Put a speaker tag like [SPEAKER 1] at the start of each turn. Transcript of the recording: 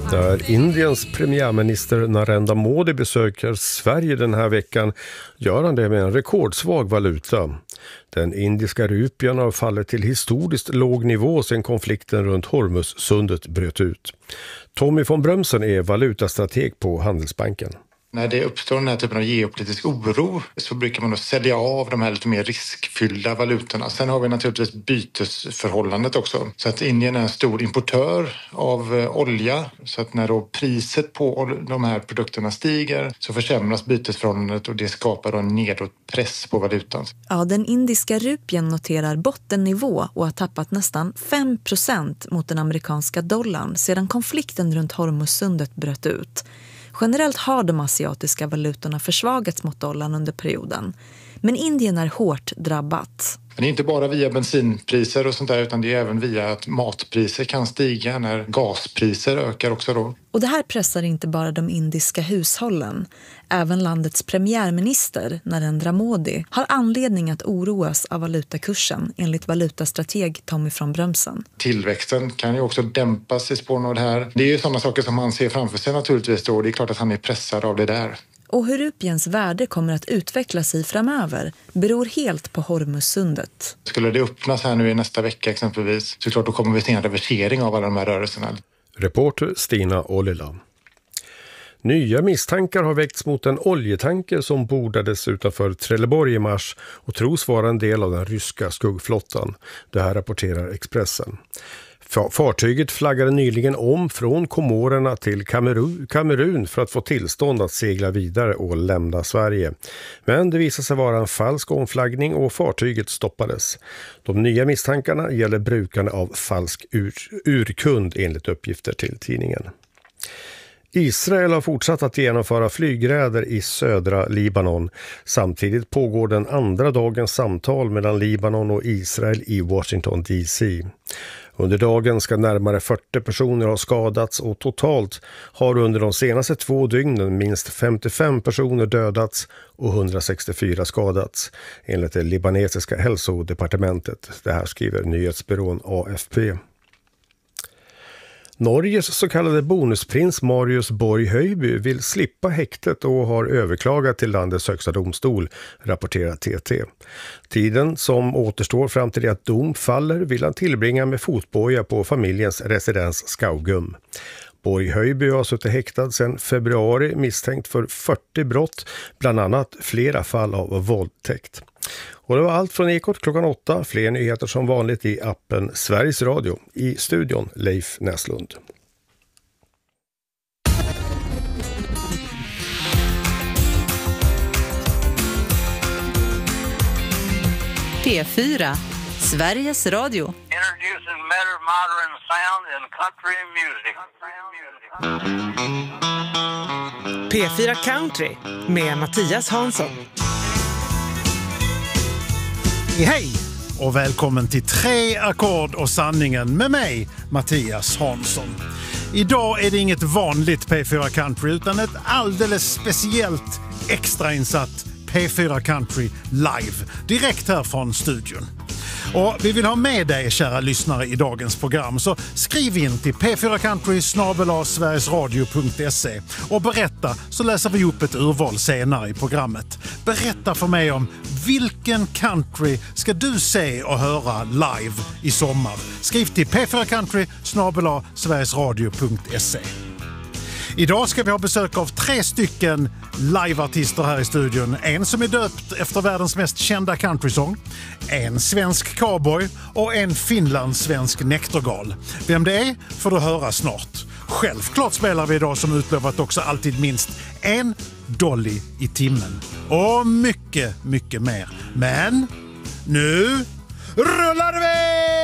[SPEAKER 1] Där Indiens premiärminister Narendra Modi besöker Sverige den här veckan gör han det med en rekordsvag valuta. Den indiska rupien har fallit till historiskt låg nivå sedan konflikten runt Hormuzsundet bröt ut. Tommy von Brömsen är valutastrateg på Handelsbanken.
[SPEAKER 2] När det uppstår den här typen av geopolitisk oro så brukar man då sälja av de här lite mer riskfyllda valutorna. Sen har vi naturligtvis bytesförhållandet också. Så att Indien är en stor importör av olja. Så att när då priset på de här produkterna stiger så försämras bytesförhållandet och det skapar då en nedåtpress på valutan.
[SPEAKER 3] Ja, den indiska rupien noterar bottennivå och har tappat nästan 5% mot den amerikanska dollarn sedan konflikten runt Hormuzsundet bröt ut. Generellt har de asiatiska valutorna försvagats mot dollarn under perioden. Men Indien är hårt drabbat.
[SPEAKER 2] Men det är inte bara via bensinpriser och sånt där utan det är även via att matpriser kan stiga när gaspriser ökar också då.
[SPEAKER 3] Och det här pressar inte bara de indiska hushållen. Även landets premiärminister Narendra Modi har anledning att oroas av valutakursen enligt valutastrateg Tommy von Brömsen.
[SPEAKER 2] Tillväxten kan ju också dämpas i spåren av det här. Det är ju sådana saker som han ser framför sig naturligtvis då. Det är klart att han är pressad av det där.
[SPEAKER 3] Och hur rupiens värde kommer att utvecklas i framöver beror helt på Hormuzsundet.
[SPEAKER 2] Skulle det öppnas här nu i nästa vecka exempelvis så klart då kommer vi se en reversering av alla de här rörelserna.
[SPEAKER 1] Reporter Stina Ollila. Nya misstankar har väckts mot en oljetanker som bordades utanför Trelleborg i mars och tros vara en del av den ryska skuggflottan. Det här rapporterar Expressen. Fartyget flaggade nyligen om från Komorerna till Kamerun för att få tillstånd att segla vidare och lämna Sverige. Men det visade sig vara en falsk omflaggning och fartyget stoppades. De nya misstankarna gäller brukande av falsk urkund enligt uppgifter till tidningen. Israel har fortsatt att genomföra flygräder i södra Libanon. Samtidigt pågår den andra dagens samtal mellan Libanon och Israel i Washington DC. Under dagen ska närmare 40 personer ha skadats och totalt har under de senaste 2 dygnen minst 55 personer dödats och 164 skadats, enligt det libanesiska hälsodepartementet. Det här skriver nyhetsbyrån AFP. Norges så kallade bonusprins Marius Borg Höjby vill slippa häktet och har överklagat till landets högsta domstol, rapporterar TT. Tiden som återstår fram till det att dom faller vill han tillbringa med fotboja på familjens residens Skaugum. Borg Höjby har suttit häktad sedan februari misstänkt för 40 brott, bland annat flera fall av våldtäkt. Och det var allt från Ekot klockan 8. Fler nyheter som vanligt i appen Sveriges Radio. I studion Leif Näslund.
[SPEAKER 4] P4, Sveriges Radio.
[SPEAKER 5] Introducing modern sound in country music.
[SPEAKER 6] P4 Country med Mattias Hansson.
[SPEAKER 7] Hej och välkommen till 3 ackord och sanningen med mig, Mattias Hansson. Idag är det inget vanligt P4 Country utan ett alldeles speciellt extrainsatt P4 Country live, direkt här från studion. Och vi vill ha med dig, kära lyssnare, i dagens program. Så skriv in till p4country@sverigesradio.se och berätta, så läser vi upp ett urval senare i programmet. Berätta för mig om vilken country ska du se och höra live i sommar. Skriv till p4country@sverigesradio.se. Idag ska vi ha besök av 3 stycken liveartister här i studion. En som är döpt efter världens mest kända countrysång, en svensk cowboy och en finlandssvensk nektergal. Vem det är får du höra snart. Självklart spelar vi idag som utlovat också alltid minst en Dolly i timmen. Och mycket, mycket mer. Men nu rullar vi!